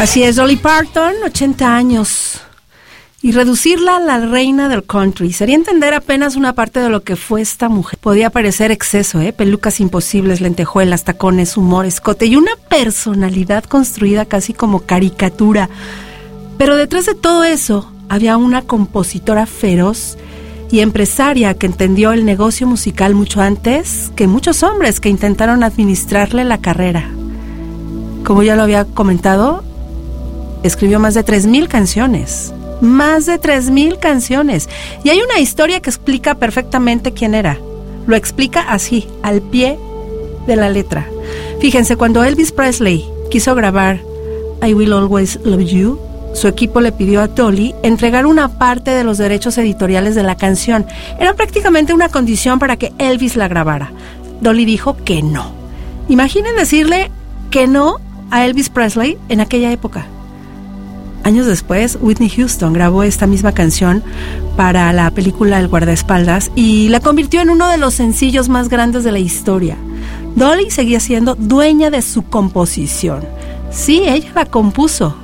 Así es, Dolly Parton, 80 años. Y reducirla a la reina del country sería entender apenas una parte de lo que fue esta mujer. Podía parecer exceso, pelucas imposibles, lentejuelas, tacones, humor, escote y una personalidad construida casi como caricatura. Pero detrás de todo eso había una compositora feroz y empresaria que entendió el negocio musical mucho antes que muchos hombres que intentaron administrarle la carrera. Como ya lo había comentado, escribió más de 3,000 canciones. Más de 3,000 canciones. Y hay una historia que explica perfectamente quién era. Lo explica así, al pie de la letra. Fíjense, cuando Elvis Presley quiso grabar I Will Always Love You, su equipo le pidió a Dolly entregar una parte de los derechos editoriales de la canción. Era prácticamente una condición para que Elvis la grabara. Dolly dijo que no. Imaginen decirle que no a Elvis Presley en aquella época. Años después, Whitney Houston grabó esta misma canción para la película El guardaespaldas y la convirtió en uno de los sencillos más grandes de la historia. Dolly seguía siendo dueña de su composición. Sí, ella la compuso.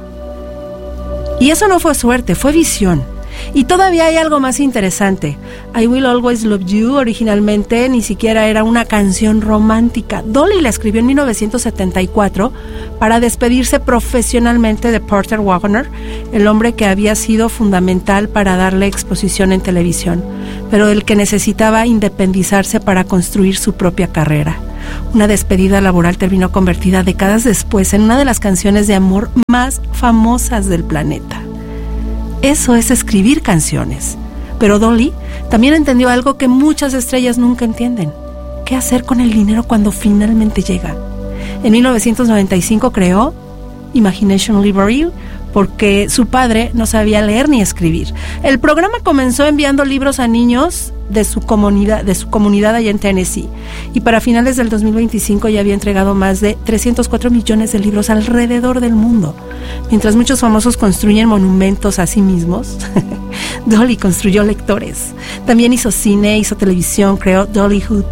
Y eso no fue suerte, fue visión. Y todavía hay algo más interesante. I Will Always Love You originalmente ni siquiera era una canción romántica. Dolly la escribió en 1974 para despedirse profesionalmente de Porter Wagoner, el hombre que había sido fundamental para darle exposición en televisión, pero el que necesitaba independizarse para construir su propia carrera. Una despedida laboral terminó convertida décadas después en una de las canciones de amor más famosas del planeta. Eso es escribir canciones. Pero Dolly también entendió algo que muchas estrellas nunca entienden. ¿Qué hacer con el dinero cuando finalmente llega? En 1995 creó Imagination Library porque su padre no sabía leer ni escribir. El programa comenzó enviando libros a niños de su comunidad allá en Tennessee. Y para finales del 2025 ya había entregado más de 304 millones de libros alrededor del mundo. Mientras muchos famosos construyen monumentos a sí mismos, Dolly construyó lectores. También hizo cine, hizo televisión, creó Dollywood.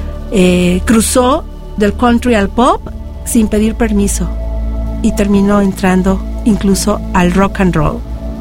Cruzó del country al pop sin pedir permiso y terminó entrando incluso al rock and roll.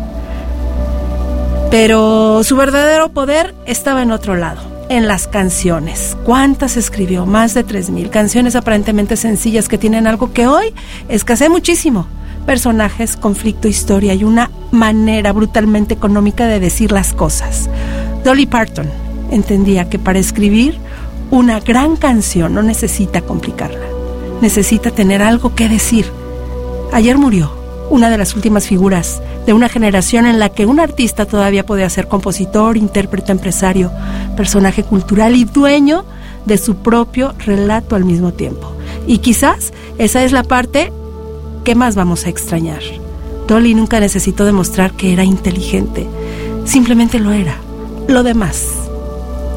Pero su verdadero poder estaba en otro lado, en las canciones. ¿Cuántas escribió? Más de 3,000 canciones aparentemente sencillas que tienen algo que hoy escasea muchísimo: personajes, conflicto, historia y una manera brutalmente económica de decir las cosas. Dolly Parton entendía que para escribir una gran canción no necesita complicarla, necesita tener algo que decir. Ayer murió una de las últimas figuras de una generación en la que un artista todavía podía ser compositor, intérprete, empresario, personaje cultural y dueño de su propio relato al mismo tiempo. Y quizás esa es la parte que más vamos a extrañar. Dolly nunca necesitó demostrar que era inteligente, simplemente lo era. Lo demás